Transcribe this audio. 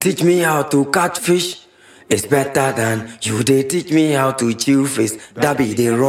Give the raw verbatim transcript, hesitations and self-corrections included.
teach me how to catch fish. It's better than you they teach me how to chew fish. That be the wrong.